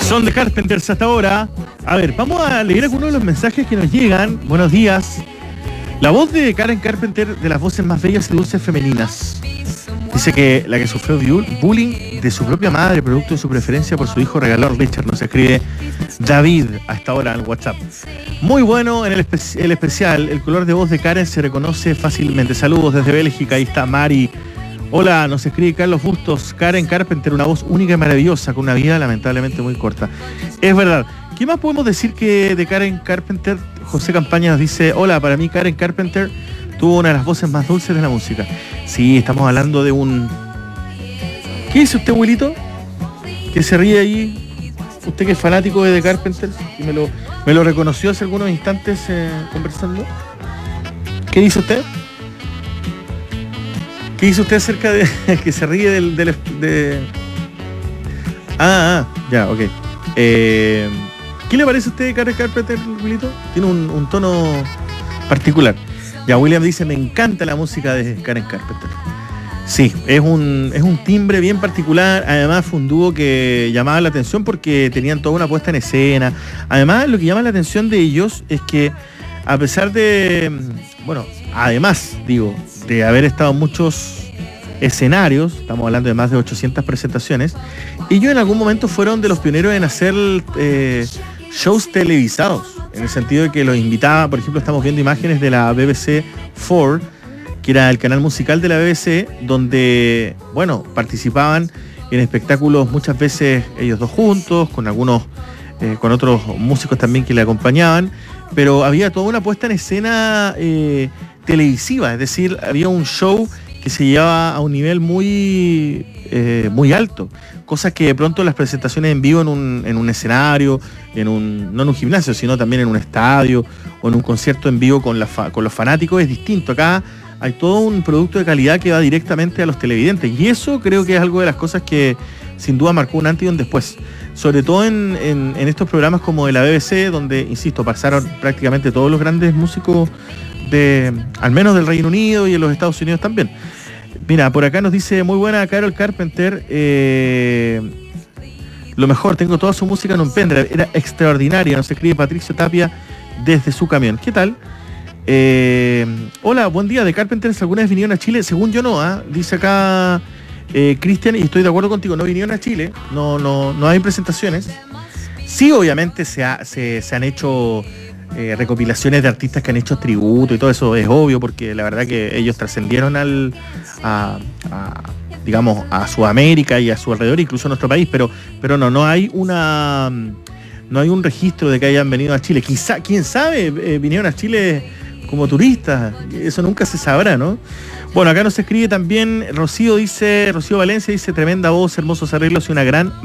Son de Carpenters hasta ahora. A ver, vamos a leer algunos de los mensajes que nos llegan. Buenos días. La voz de Karen Carpenter, de las voces más bellas y dulces femeninas. Dice que la que sufrió bullying de su propia madre, producto de su preferencia por su hijo regalado Richard. Nos escribe David a esta hora en WhatsApp. Muy bueno en el especial. El color de voz de Karen se reconoce fácilmente. Saludos desde Bélgica. Ahí está Mari. Hola, nos escribe Carlos Bustos. Karen Carpenter, una voz única y maravillosa, con una vida lamentablemente muy corta. Es verdad. ¿Qué más podemos decir que de Karen Carpenter? José Campaña nos dice: hola, para mí Karen Carpenter tuvo una de las voces más dulces de la música. Sí, estamos hablando de un... ¿Qué dice usted, abuelito? Que se ríe ahí. Usted que es fanático de The Carpenter y me lo reconoció hace algunos instantes conversando. ¿Qué dice usted? ¿Qué dice usted acerca de que se ríe de... Ya, ok. ¿Qué le parece a usted de Karen Carpenter, abuelito? Tiene un tono particular. Ya, William dice: me encanta la música de Karen Carpenter. Sí, es un timbre bien particular. Además fue un dúo que llamaba la atención porque tenían toda una puesta en escena. Además, lo que llama la atención de ellos es que, a pesar de, de haber estado en muchos escenarios, estamos hablando de más de 800 presentaciones, ellos en algún momento fueron de los pioneros en hacer shows televisados, en el sentido de que los invitaba. Por ejemplo, estamos viendo imágenes de la BBC 4, que era el canal musical de la BBC, donde, participaban en espectáculos muchas veces ellos dos juntos, con otros músicos también que le acompañaban, pero había toda una puesta en escena televisiva, es decir, había un show que se llevaba a un nivel muy alto, cosas que de pronto las presentaciones en vivo en un escenario, no en un gimnasio, sino también en un estadio o en un concierto en vivo con los fanáticos es distinto. Acá hay todo un producto de calidad que va directamente a los televidentes, y eso creo que es algo de las cosas que sin duda marcó un antes y un después, sobre todo en estos programas como de la BBC, donde, insisto, pasaron prácticamente todos los grandes músicos al menos del Reino Unido y en los Estados Unidos también. Mira, por acá nos dice: muy buena Carol Carpenter, lo mejor, tengo toda su música en un pendrive, era extraordinaria. Nos escribe Patricio Tapia desde su camión. ¿Qué tal? Hola, buen día. De Carpenters alguna vez vinieron a Chile. Según yo no, dice acá Cristian, y estoy de acuerdo contigo, no vinieron a Chile, no hay presentaciones. Sí, obviamente se han hecho recopilaciones de artistas que han hecho tributo y todo eso, es obvio, porque la verdad que ellos trascendieron a Sudamérica y a su alrededor, incluso a nuestro país, pero no hay un registro de que hayan venido a Chile. Quizá, quién sabe, vinieron a Chile como turistas, eso nunca se sabrá, ¿no? Bueno, acá nos escribe también Rocío Valencia, dice: tremenda voz, hermosos arreglos y una gran